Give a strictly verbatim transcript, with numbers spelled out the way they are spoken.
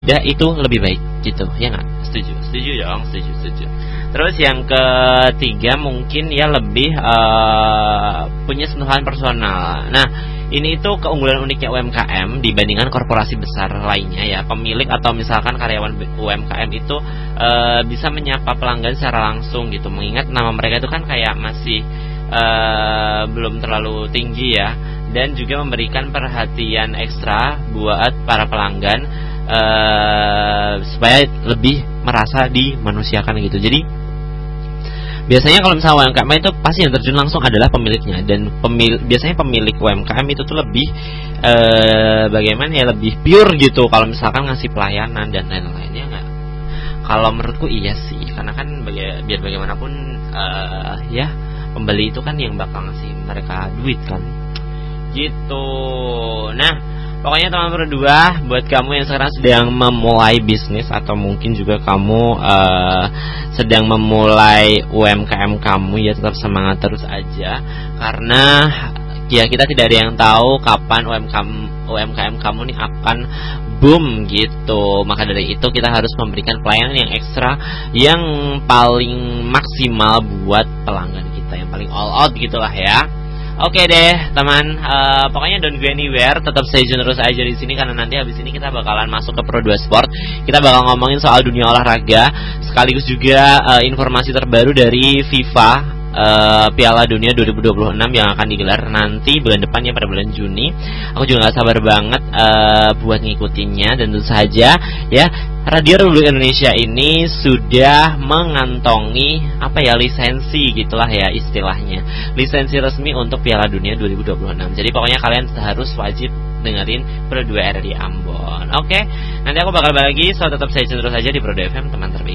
ya itu lebih baik gitu, ya nggak? Setuju, setuju dong, setuju, setuju. Terus yang ketiga mungkin ya lebih uh, punya sentuhan personal. Nah, ini itu keunggulan uniknya U M K M dibandingkan korporasi besar lainnya ya. Pemilik atau misalkan karyawan U M K M itu uh, bisa menyapa pelanggan secara langsung gitu. Mengingat nama mereka itu kan kayak masih uh, belum terlalu tinggi ya. Dan juga memberikan perhatian ekstra buat para pelanggan uh, supaya lebih merasa dimanusiakan gitu. Jadi biasanya kalau misalnya U M K M itu pasti yang terjun langsung adalah pemiliknya. Dan pemil- biasanya pemilik U M K M itu tuh lebih ee, bagaimana ya, lebih pure gitu kalau misalkan ngasih pelayanan dan lain-lainnya nggak. Kalau menurutku iya sih, karena kan baga- biar bagaimanapun ee, ya pembeli itu kan yang bakal ngasih mereka duit kan gitu. Nah, pokoknya teman berdua, buat kamu yang sekarang sedang memulai bisnis atau mungkin juga kamu uh, sedang memulai U M K M kamu, ya tetap semangat terus aja. Karena ya kita tidak ada yang tahu kapan U M K M, U M K M kamu nih akan boom gitu. Maka dari itu kita harus memberikan pelayanan yang ekstra, yang paling maksimal buat pelanggan kita, yang paling all out gitulah ya. Oke deh teman, uh, pokoknya don't go anywhere, tetap stay tune terus aja di sini karena nanti habis ini kita bakalan masuk ke Pro dua Sport. Kita bakal ngomongin soal dunia olahraga, sekaligus juga uh, informasi terbaru dari FIFA uh, Piala Dunia dua ribu dua puluh enam yang akan digelar nanti bulan depannya pada bulan Juni. Aku juga gak sabar banget uh, buat ngikutinnya. Dan tentu saja ya, Radio Republik Indonesia ini sudah mengantongi apa ya, lisensi gitulah ya istilahnya, lisensi resmi untuk Piala Dunia dua ribu dua puluh enam. Jadi pokoknya kalian harus wajib dengerin Pro dua R di Ambon. Oke, nanti aku bakal balik lagi, so tetap stay tune terus aja di Pro dua F M, teman terbaik.